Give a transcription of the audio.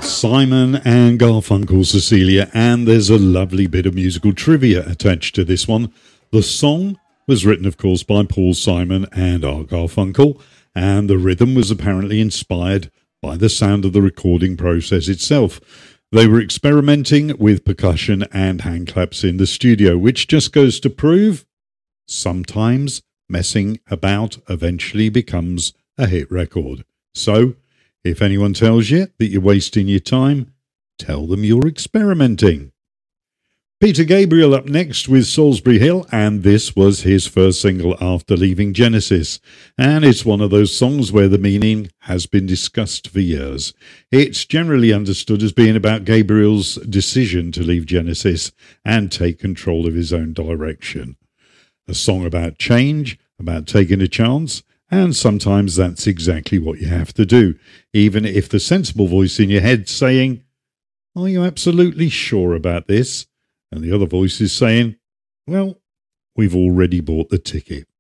Simon and Garfunkel, Cecilia, and there's a lovely bit of musical trivia attached to this one. The song was written, of course, by Paul Simon and Art Garfunkel, and the rhythm was apparently inspired by the sound of the recording process itself. They were experimenting with percussion and hand claps in the studio, which just goes to prove sometimes messing about eventually becomes a hit record. So, if anyone tells you that you're wasting your time, tell them you're experimenting. Peter Gabriel up next with Salisbury Hill, and this was his first single after leaving Genesis. And it's one of those songs where the meaning has been discussed for years. It's generally understood as being about Gabriel's decision to leave Genesis and take control of his own direction. A song about change, about taking a chance, and sometimes that's exactly what you have to do, even if the sensible voice in your head saying, "Are you absolutely sure about this?" And the other voice is saying, "Well, we've already bought the ticket."